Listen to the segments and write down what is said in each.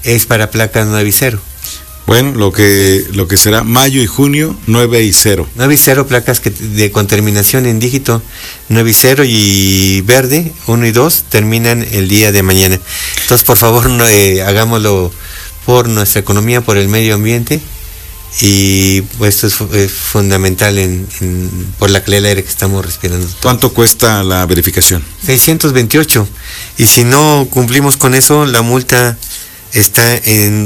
es para placas 9 y 0. Bueno, lo que será mayo y junio, 9 y 0. 9 y 0, placas con terminación en dígito 9 y 0 y verde, 1 y 2, terminan el día de mañana. Entonces, por favor, hagámoslo por nuestra economía, por el medio ambiente, y pues esto es fundamental por la calidad del aire que estamos respirando. ¿Cuánto cuesta la verificación? 628, y si no cumplimos con eso, la multa está en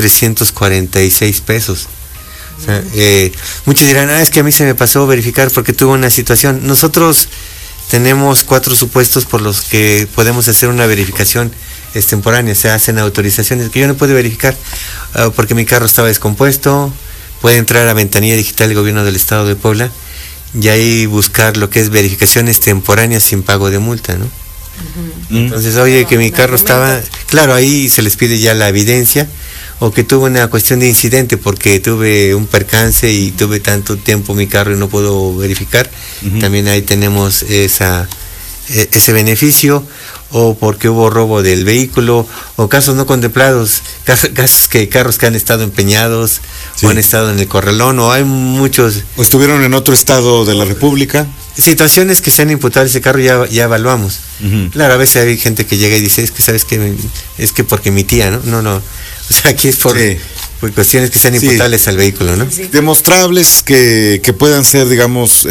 2,346 pesos. O sea, muchos dirán, es que a mí se me pasó verificar porque tuve una situación. Nosotros tenemos 4 supuestos por los que podemos hacer una verificación extemporánea. Se hacen autorizaciones que yo no puedo verificar porque mi carro estaba descompuesto. Puede entrar a Ventanilla Digital del Gobierno del Estado de Puebla y ahí buscar lo que es verificaciones extemporáneas sin pago de multa, ¿no? Entonces, oye, que mi carro estaba... Claro, ahí se les pide ya la evidencia, o que tuve una cuestión de incidente porque tuve un percance y tuve tanto tiempo mi carro y no puedo verificar. También ahí tenemos ese beneficio, o porque hubo robo del vehículo, o casos no contemplados, carros que han estado empeñados, o han estado en el corralón, o hay muchos... ¿O estuvieron en otro estado de la República? Situaciones que se han imputado a ese carro ya evaluamos. Claro, a veces hay gente que llega y dice, es que sabes que es que porque mi tía, ¿no? No. O sea, aquí es por cuestiones que sean imputables al vehículo, ¿no? Sí. Demostrables que puedan ser, digamos,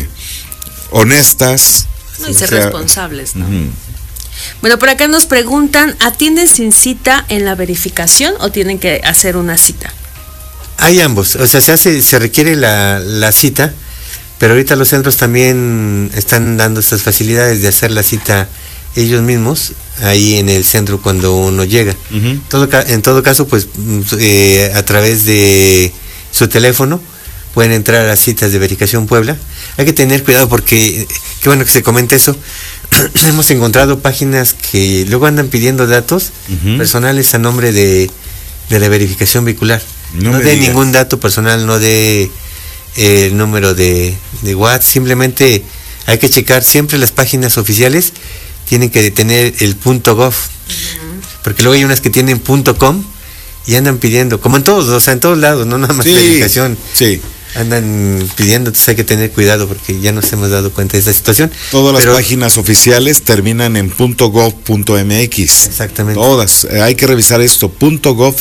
honestas. No, y ser responsables, ¿no? Bueno, por acá nos preguntan, ¿atienden sin cita en la verificación o tienen que hacer una cita? Hay ambos, o sea, se requiere la cita, pero ahorita los centros también están dando estas facilidades de hacer la cita ellos mismos ahí en el centro cuando uno llega. En todo caso, pues a través de su teléfono pueden entrar a las citas de Verificación Puebla. Hay que tener cuidado porque, qué bueno que se comente eso, hemos encontrado páginas que luego andan pidiendo datos personales a nombre de la verificación vehicular. No de ningún dato personal, no de el número de WhatsApp, simplemente hay que checar siempre las páginas oficiales, tienen que tener el .gov, porque luego hay unas que tienen .com y andan pidiendo, como en todos, o sea, en todos lados, no nada más verificación. Andan pidiendo, entonces hay que tener cuidado porque ya nos hemos dado cuenta de esta situación. Todas las páginas oficiales terminan en .gov.mx. Exactamente. Todas, hay que revisar esto. .gov.mx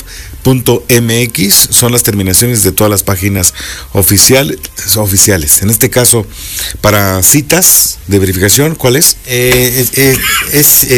son las terminaciones de todas las páginas oficiales. En este caso, para citas de verificación, ¿cuál es? Es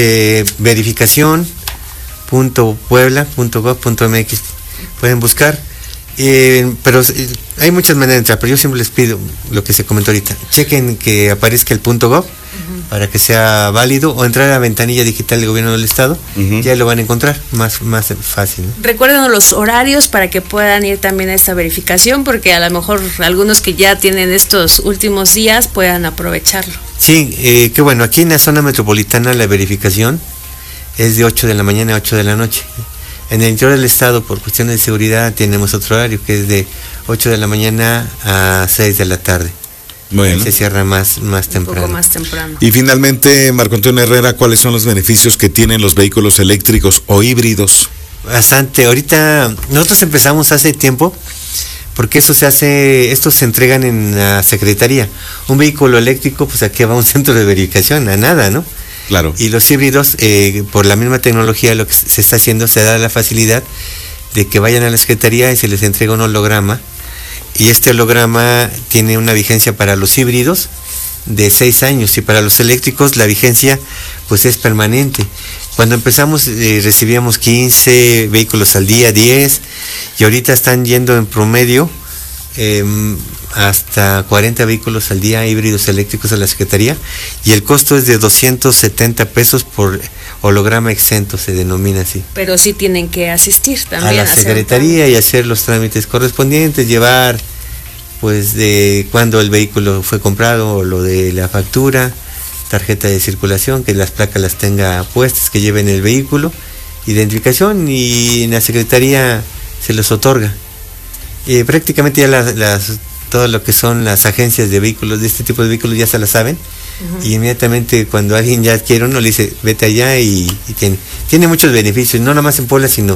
verificación.puebla.gov.mx. Pueden buscar. Pero hay muchas maneras de entrar, pero yo siempre les pido lo que se comentó ahorita, chequen que aparezca el .gov para que sea válido, o entrar a Ventanilla Digital del Gobierno del Estado, ya lo van a encontrar más fácil, ¿no? Recuerden los horarios para que puedan ir también a esta verificación, porque a lo mejor algunos que ya tienen estos últimos días puedan aprovecharlo. Sí, que bueno, aquí en la zona metropolitana la verificación es de 8 de la mañana a 8 de la noche. En el interior del estado, por cuestiones de seguridad, tenemos otro horario que es de 8 de la mañana a 6 de la tarde. Bueno. Se cierra más temprano. Un poco más temprano. Y finalmente, Marco Antonio Herrera, ¿cuáles son los beneficios que tienen los vehículos eléctricos o híbridos? Bastante. Ahorita, nosotros empezamos hace tiempo, porque estos se entregan en la Secretaría. Un vehículo eléctrico, pues aquí va a un centro de verificación, a nada, ¿no? Claro. Y los híbridos, por la misma tecnología, lo que se está haciendo, se da la facilidad de que vayan a la Secretaría y se les entrega un holograma, y este holograma tiene una vigencia para los híbridos de 6 años, y para los eléctricos la vigencia pues es permanente. Cuando empezamos recibíamos 15 vehículos al día, 10, y ahorita están yendo en promedio hasta 40 vehículos al día híbridos eléctricos a la Secretaría, y el costo es de 270 pesos por holograma exento, se denomina así. Pero sí tienen que asistir también a la Secretaría y hacer los trámites correspondientes, llevar pues de cuándo el vehículo fue comprado, o lo de la factura, tarjeta de circulación, que las placas las tenga puestas, que lleven el vehículo, identificación, y en la Secretaría se los otorga. Prácticamente ya todo lo que son las agencias de vehículos, de este tipo de vehículos, ya se las saben, y inmediatamente cuando alguien ya adquiere uno, le dice, vete allá, y tiene muchos beneficios, no nada más en Puebla, sino